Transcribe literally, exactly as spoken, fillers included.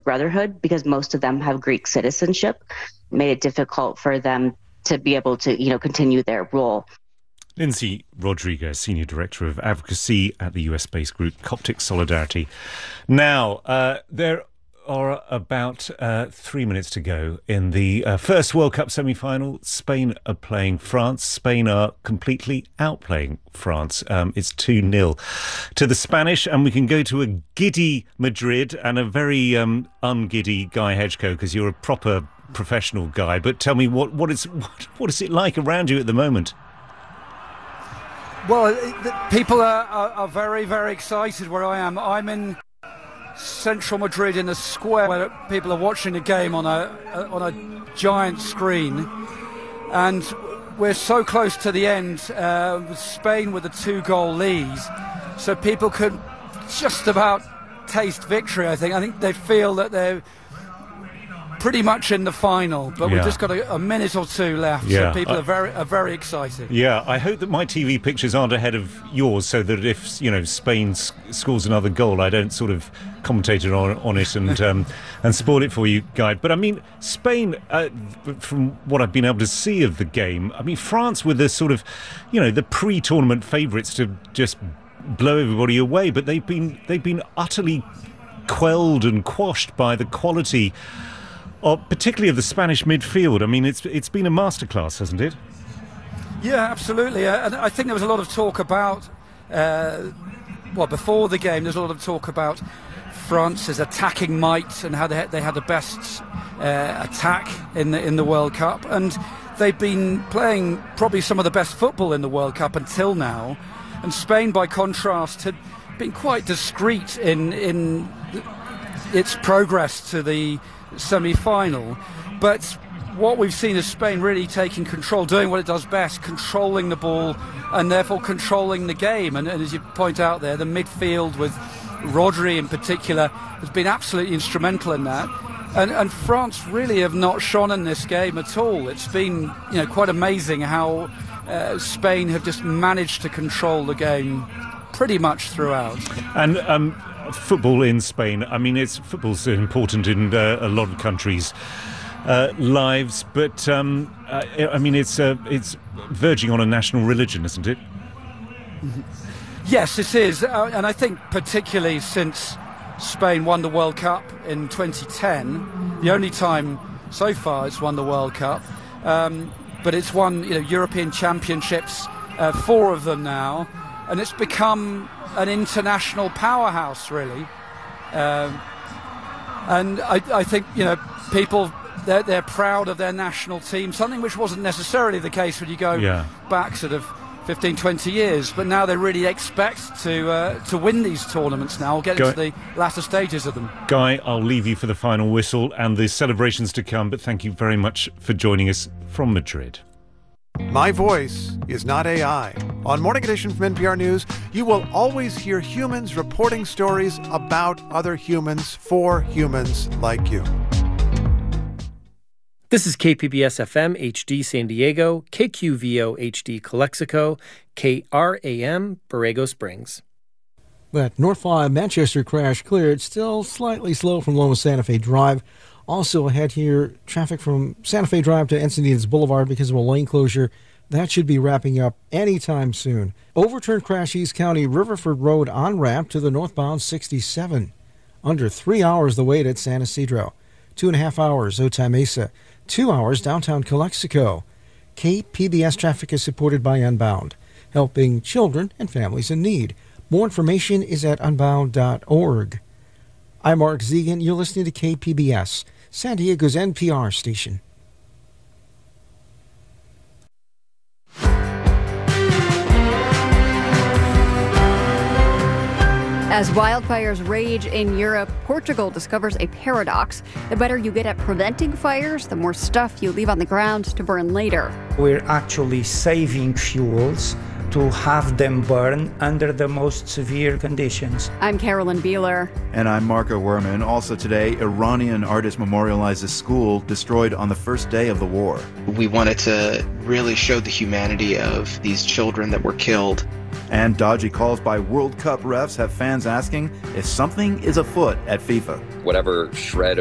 Brotherhood, because most of them have Greek citizenship, made it difficult for them to be able to, you know, continue their role. Lindsay Rodriguez, Senior Director of Advocacy at the U S-based group Coptic Solidarity. Now, uh, there are about uh, three minutes to go in the uh, first World Cup semi-final. Spain are playing France. Spain are completely outplaying France. Um, it's two nil to the Spanish, and we can go to a giddy Madrid and a very um, ungiddy Guy Hedgecoe, because you're a proper professional guy. But tell me, what what is what, what is it like around you at the moment? Well, people are, are, are very, very excited where I am. I'm in central Madrid in a square where people are watching the game on a, a on a giant screen, and we're so close to the end, uh, with Spain with a two-goal lead, so people could just about taste victory. I think I think they feel that they're pretty much in the final, but yeah. we've just got a, a minute or two left, yeah. so people I, are very are very excited. Yeah, I hope that my T V pictures aren't ahead of yours, so that if, you know, Spain sc- scores another goal, I don't sort of commentate on, on it and um, and spoil it for you, Guy. But I mean, Spain, uh, from what I've been able to see of the game, I mean, France were the sort of, you know, the pre-tournament favourites to just blow everybody away, but they've been they've been utterly quelled and quashed by the quality of, particularly of the Spanish midfield. I mean, it's it's been a masterclass, hasn't it? Yeah, absolutely. Uh, and I think there was a lot of talk about, uh, well, before the game, there's a lot of talk about France's attacking might and how they had, they had the best uh, attack in the in the World Cup, and they've been playing probably some of the best football in the World Cup until now. And Spain, by contrast, had been quite discreet in in its progress to the semi-final, but what we've seen is Spain really taking control, doing what it does best, controlling the ball and therefore controlling the game. And, and as you point out there, the midfield with Rodri in particular has been absolutely instrumental in that. And, and France really have not shone in this game at all. It's been, you know, quite amazing how uh, Spain have just managed to control the game pretty much throughout. And um football in Spain, I mean, it's football's important in uh, a lot of countries' uh, lives, but um, uh, I mean, it's uh, it's verging on a national religion, isn't it? Yes, it is, uh, and I think particularly since Spain won the World Cup in twenty ten, the only time so far it's won the World Cup, um, but it's won, you know, European Championships, uh, four of them now, and it's become an international powerhouse, really. Um, and I, I think, you know, people, they're, they're proud of their national team, something which wasn't necessarily the case when you go yeah. back sort of fifteen, twenty years. But now they really expect to uh, to win these tournaments now, or get Guy, into the latter stages of them. Guy, I'll leave you for the final whistle and the celebrations to come, but thank you very much for joining us from Madrid. My voice is not A I. On Morning Edition from N P R News, you will always hear humans reporting stories about other humans for humans like you. This is K P B S F M H D San Diego, K Q V O H D Calexico, K R A M Borrego Springs. That North five Manchester crash cleared, still slightly slow from Loma Santa Fe Drive. Also ahead here, traffic from Santa Fe Drive to Encinitas Boulevard because of a lane closure. That should be wrapping up anytime soon. Overturned crash East County Riverford Road on-ramp to the northbound sixty-seven. Under three hours the wait at San Isidro. Two and a half hours Otay Mesa. Two hours downtown Calexico. K P B S traffic is supported by Unbound, helping children and families in need. More information is at unbound dot org. I'm Mark Zegan. You're listening to K P B S, San Diego's N P R station. As wildfires rage in Europe, Portugal discovers a paradox. The better you get at preventing fires, the more stuff you leave on the ground to burn later. We're actually saving fuels to have them burn under the most severe conditions. I'm Carolyn Beeler. And I'm Marco Werman. Also today, Iranian artist memorializes school destroyed on the first day of the war. We wanted to really show the humanity of these children that were killed And dodgy calls by World Cup refs have fans asking if something is afoot at FIFA. Whatever shred